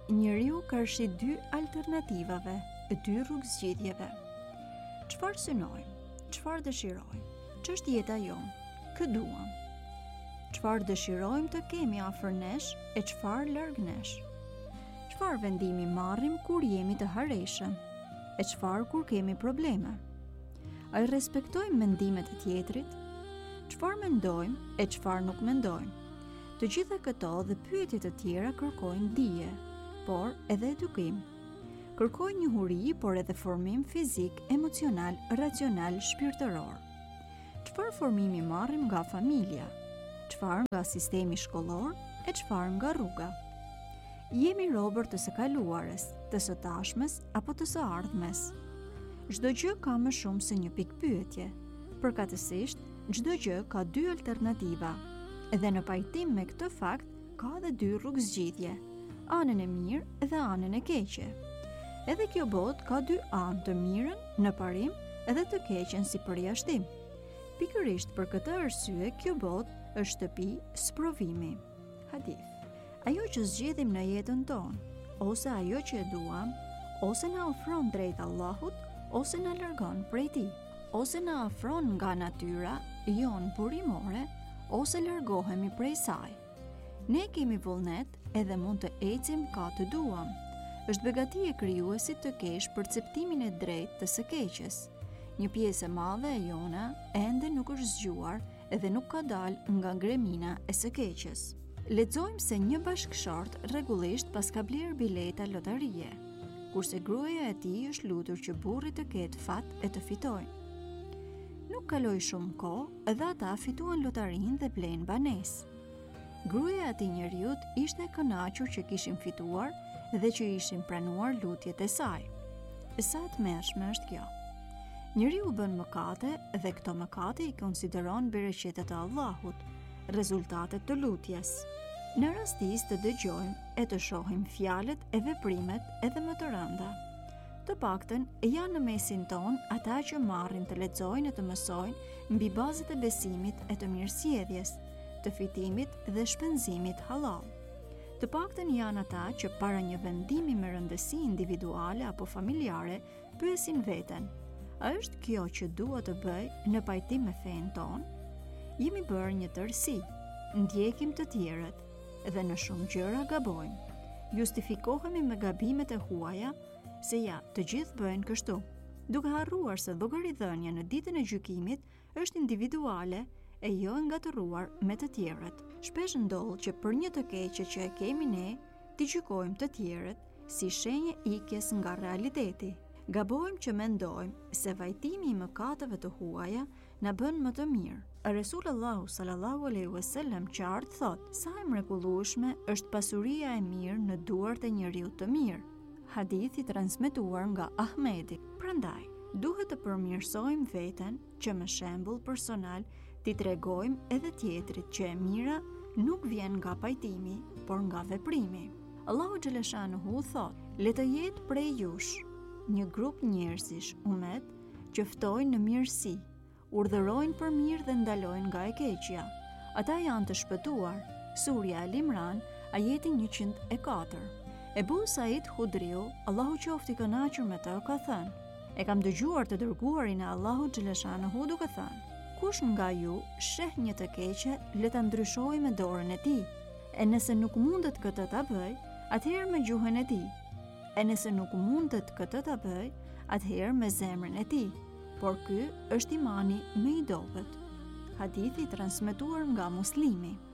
njeriu ka rshi dy alternativave, dy rrugëzgjidhjeve. Çfarë synojmë? Çfarë dëshirojmë? Ç'është jeta jonë? Kë duam? Çfarë dëshirojmë të kemi afër nesh e çfarë larg nesh? Çfarë vendimi marrim kur jemi të harreshëm? E çfarë kur kemi probleme? A i respektojmë mendimet e tjetrit? Çfarë mendojmë e çfarë nuk mendojmë? Të gjitha këto dhe pyetjet e tjera kërkojnë dije, por edhe edukim. Kërkojnë njohuri, por edhe formim fizik, emocional, racional, shpirtëror. Çfarë formimi marrim nga familja? Çfarë nga sistemi shkollor e çfarë nga rruga? Jemi robër të së kaluarës, të së tashmes apo të së ardhmes? Çdo gjë ka më shumë se një pikë pyetje. Përkatësisht, çdo gjë ka dy alternativa. Edhe në pajtim me këtë fakt, ka dhe dy rrugëzgjidhje, anën e mirë dhe anën e keqe. Edhe kjo botë ka dy anë, të mirën në parim edhe të keqen si përjashtim. Pikërisht për këtë arsye, kjo botë është shtëpi sprovimi. Hadith. Ajo që zgjedhim në jetën tonë, ose ajo që e duam, ose na ofron drejt Allahut, ose na largon prej tij, ose na afron nga natyra jon burimore, ose largohemi prej saj. Ne kemi vullnet edhe mund të ecim ka të duam. Është begati e krijuesit të kesh perceptimin e drejtë të së keqes. Një pjesë e madhe e jona ende nuk është zgjuar edhe nuk ka dalë nga ngremina e së keqes. Lexojmë se një bashkëshort rregullisht pas ka bler bileta lotarie, kurse gruaja e tij është lutur që burri të ketë fat e të fitojë. Nuk kaloi shumë kohë edhe ata fituan lotarinë dhe blejnë banesë. Gruaja e atij njeriut ishte e kënaqur që kishin fituar dhe që ishin pranuar lutjet e saj. Sa të mërshme është kjo. Njeriu bën mëkate dhe këto mëkate i konsideron bereqetet e Allahut, rezultatet të lutjes. Në rastis të dëgjojmë e të shohim fjalët e veprimet edhe më të rënda. Të paktën janë në mesin ton ata që marrin të lexojnë e të mësojnë mbi bazat e besimit e të mirësjelljes, të fitimit dhe shpenzimit halal. Të paktën janë ata që para një vendimi me rëndësi individuale apo familjare pyesin veten: a është kjo që dua të bëj në pajtim me fen ton? Jemi bërë një tërsi, ndjekim të tjerët dhe në shumë gjëra gabojmë. Justifikohemi me gabimet e huaja se ja, të gjithë bëjnë kështu, duke harruar se llogaridhënia në ditën e gjykimit është individuale e jo ngatëruar me të tjerët. Shpesh ndodh që për një të keqe që e kemi ne, t'i gjykojmë të tjerët si shenjë ikjes nga realiteti. Gabojmë që mendojmë se vajtimi i mëkateve të huaja na bën më të mirë. Resulullah sallallahu alaihi wasallam qartë thot: sa e mrekullueshme është pasuria e mirë në duart e njeriu të mirë. Hadith i transmetuar nga Ahmedi. Prandaj, duhet të përmirësojmë veten që me shembull personal t'i tregojmë edhe tjetrit që e mira nuk vjen nga pajtimi, por nga veprimi. Allahu xhaleshanuhu thot: le të jetë prej jush një grup njerëzish, umet, që ftojnë në mirësi, urdhërojnë për mirë dhe ndalojnë nga e keqja. Ata janë të shpëtuar. Surja Al Imran, ajeti 104. Ebu Said Khudriu, Allahu qoftë i kënaqur me të, ka thënë: e kam dëgjuar të dërguarin e Allahut xhaleshanuhu duke thënë: kush nga ju sheh një të keqe, le ta ndryshojë me dorën e tij. E nëse nuk mundet këtë ta bëj, atëherë me gjuhën e tij. E nëse nuk mundet këtë ta bëj, atëherë me zemrën e tij. Por ky është imani më i dobët. Hadithi transmetuar nga Muslimi.